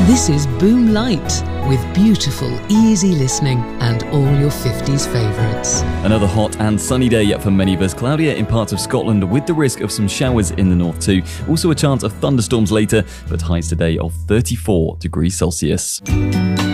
This is Boom Light, with beautiful, easy listening and all your 50s favourites. Another hot and sunny day for many of us. Cloudier in parts of Scotland with the risk of some showers in the north too. Also a chance of thunderstorms later, but highs today of 34 degrees Celsius.